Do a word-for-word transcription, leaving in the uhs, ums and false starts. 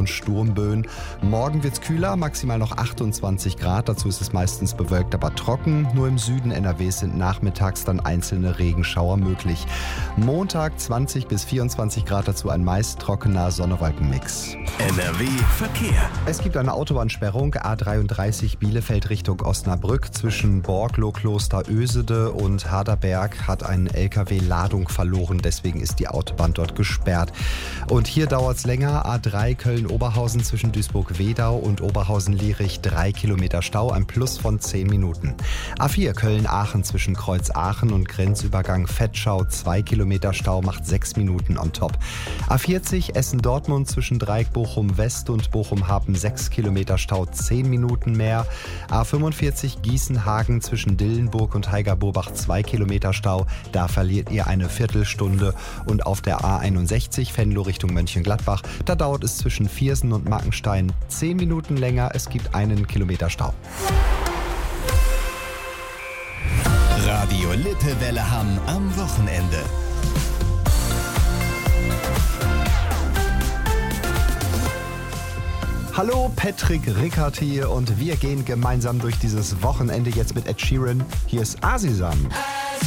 Sturmböen. Morgen wird's kühler, maximal noch achtundzwanzig Grad. Dazu ist es meistens bewölkt, aber trocken. Nur im Süden N R Ws sind nachmittags dann einzelne Regenschauer möglich. Montag zwanzig bis vierundzwanzig Grad, dazu ein meist trockener Sonne-Wolken-Mix. N R W Verkehr. Es gibt eine Autobahnsperrung, A dreiunddreißig Bielefeld Richtung Osnabrück. Zwischen Borglow, Kloster Ösede und Harderberg hat ein L K W Ladung verloren. Deswegen ist die Autobahn dort gesperrt. Und hier dauert es länger. A drei Köln-Oberhausen zwischen Duisburg-Wedau und Oberhausen-Lierich. Drei Kilometer Stau, ein Plus von zehn Minuten. A vier Köln-Aachen zwischen Kreuz Aachen und Grenzübergang Vetschau. Zwei Kilometer Stau, macht sechs Minuten on top. A vierzig Essen-Dortmund zwischen Dreieck Bochum-West und Bochum-Hapen. Sechs Kilometer Stau, zehn Minuten mehr. A fünfundvierzig Gießen-Hagen zwischen Dillenburg und Heiger-Burbach. Zwei Kilometer Stau, da verliert ihr eine Viertelstunde. Und auf der A einundsechzig Venlo Richtung Mönchengladbach, da dauert es zwischen Viersen und Mackenstein zehn Minuten länger. Es gibt einen Kilometer Stau. Radio Lippewelle Hamm am Wochenende. Hallo, Patrick Rickard hier und wir gehen gemeinsam durch dieses Wochenende jetzt mit Ed Sheeran. Hier ist Asisam.